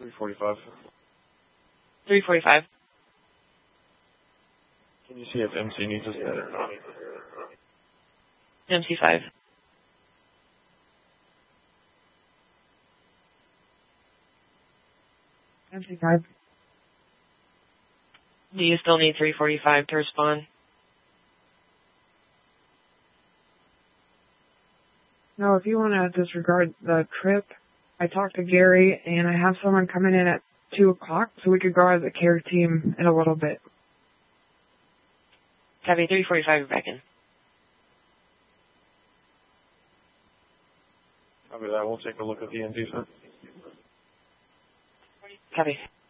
345. 345. Can you see if MC needs us there or not? MC5. MC5. Do you still need 345 to respond? No, if you want to disregard the trip, I talked to Gary, and I have someone coming in at 2 o'clock, so we could go as a care team in a little bit. Copy, 345 back in. Copy that. We'll take a look at the NG, sir. Copy.